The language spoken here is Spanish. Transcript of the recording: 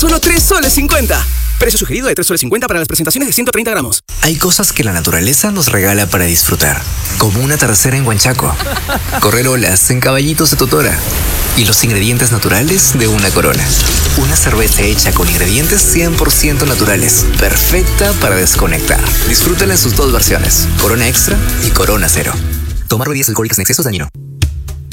solo 3 soles 50. Precio sugerido de 3 soles 50 para las presentaciones de 130 gramos. Hay cosas que la naturaleza nos regala para disfrutar, como un atardecer en Huanchaco, correr olas en caballitos de Totora y los ingredientes naturales de una Corona. Una cerveza hecha con ingredientes 100% naturales, perfecta para desconectar. Disfrútala en sus dos versiones, Corona Extra y Corona Cero. Tomar bebidas alcohólicas en exceso es dañino.